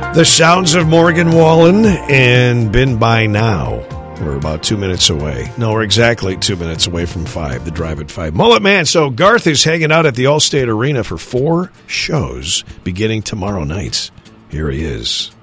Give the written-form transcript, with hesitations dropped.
The sounds of Morgan Wallen and Been By Now. We're about 2 minutes away. No, we're exactly 2 minutes away from 5, the Drive at 5. Mullet Man, so Garth is hanging out at the Allstate Arena for 4 shows beginning tomorrow night. Here he is.